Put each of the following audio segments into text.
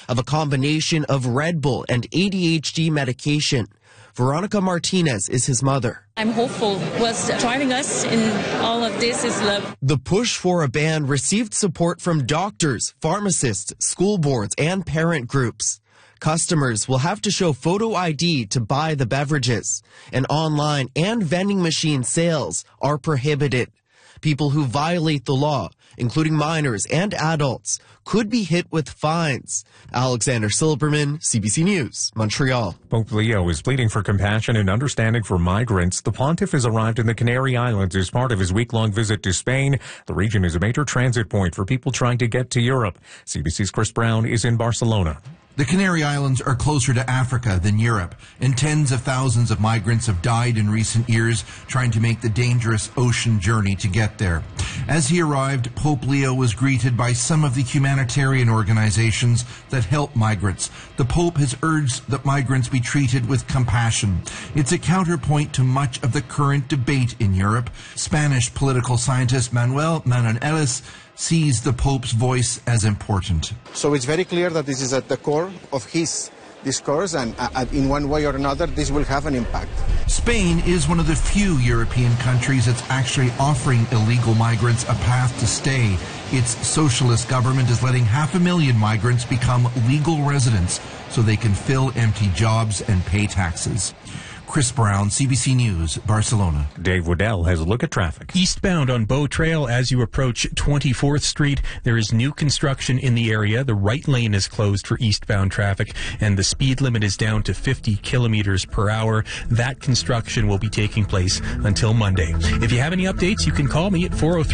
of a combination of Red Bull and ADHD medication. Veronica Martinez is his mother. I'm hopeful. What's driving us in all of this is love. The push for a ban received support from doctors, pharmacists, school boards, and parent groups. Customers will have to show photo ID to buy the beverages, and online and vending machine sales are prohibited. People who violate the law, including minors and adults, could be hit with fines. Alexander Silberman, CBC News, Montreal. Pope Leo is pleading for compassion and understanding for migrants. The pontiff has arrived in the Canary Islands as part of his week-long visit to Spain. The region is a major transit point for people trying to get to Europe. CBC's Chris Brown is in Barcelona. The Canary Islands are closer to Africa than Europe, and tens of thousands of migrants have died in recent years trying to make the dangerous ocean journey to get there. As he arrived, Pope Leo was greeted by some of the humanitarian organizations that help migrants. The Pope has urged that migrants be treated with compassion. It's a counterpoint to much of the current debate in Europe. Spanish political scientist Manuel Manonellis sees the Pope's voice as important. So it's very clear that this is at the core of his discourse, and in one way or another, this will have an impact. Spain is one of the few European countries that's actually offering illegal migrants a path to stay. Its socialist government is letting 500,000 migrants become legal residents so they can fill empty jobs and pay taxes. Chris Brown, CBC News, Barcelona. Dave Waddell has a look at traffic. Eastbound on Bow Trail as you approach 24th Street, there is new construction in the area. The right lane is closed for eastbound traffic, and the speed limit is down to 50 kilometers per hour. That construction will be taking place until Monday. If you have any updates, you can call me at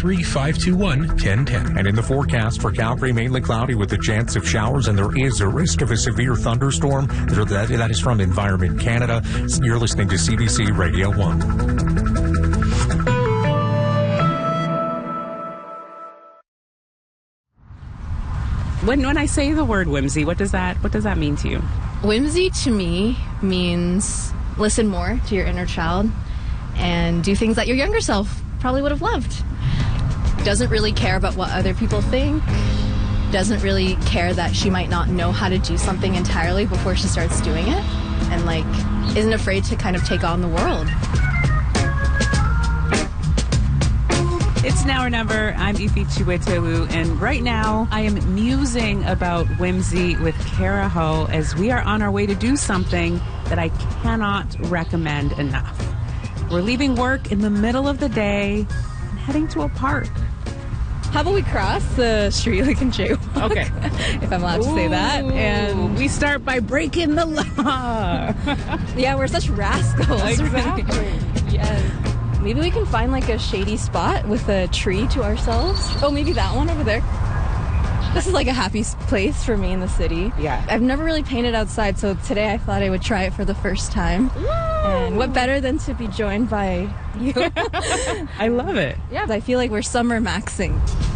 403-521-1010. And in the forecast for Calgary, mainly cloudy with a chance of showers, and there is a risk of a severe thunderstorm. That is from Environment Canada. You're listening to CBC Radio 1. When I say the word whimsy, what does that mean to you? Whimsy to me means listen more to your inner child and do things that your younger self probably would have loved. Doesn't really care about what other people think. Doesn't really care that she might not know how to do something entirely before she starts doing it. And isn't afraid to kind of take on the world. It's Now or Never. I'm Ifi Chiwetewu, and right now I am musing about whimsy with Kara Ho as we are on our way to do something that I cannot recommend enough. We're leaving work in the middle of the day and heading to a park. How about we cross the street like in jaywalk? Okay. If I'm allowed to say that. And we start by breaking the law. Yeah, we're such rascals. Exactly. Yes. Maybe we can find a shady spot with a tree to ourselves. Oh, maybe that one over there. This is a happy place for me in the city. Yeah. I've never really painted outside, so today I thought I would try it for the first time. Woo! And what better than to be joined by you? I love it. Yeah, I feel like we're summer maxing.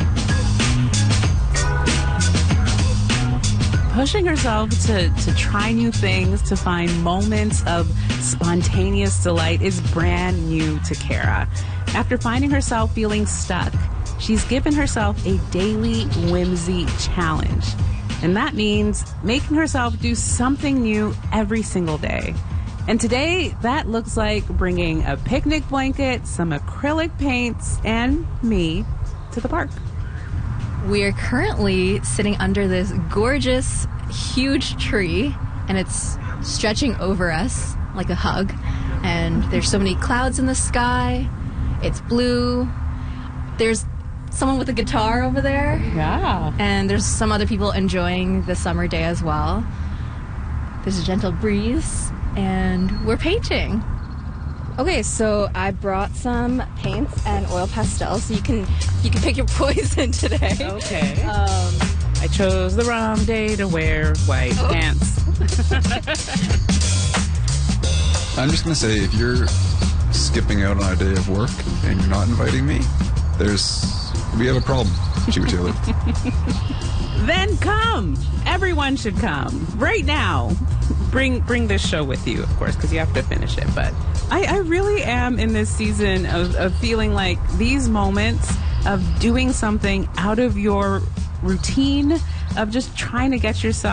Pushing herself to try new things, to find moments of spontaneous delight is brand new to Kara. After finding herself feeling stuck, she's given herself a daily whimsy challenge. And that means making herself do something new every single day. And today, that looks like bringing a picnic blanket, some acrylic paints, and me to the park. We are currently sitting under this gorgeous, huge tree, and it's stretching over us like a hug. And there's so many clouds in the sky. It's blue. There's someone with a guitar over there. Yeah. And there's some other people enjoying the summer day as well. There's a gentle breeze, and we're painting. Okay, so I brought some paints and oil pastels, so you can pick your poison today. Okay. I chose the wrong day to wear white pants. I'm just going to say, if you're skipping out on a day of work and you're not inviting me, we have a problem, Chiwetewu. Then come. Everyone should come right now. Bring this show with you, of course, because you have to finish it. But I really am in this season of feeling like these moments of doing something out of your routine, of just trying to get yourself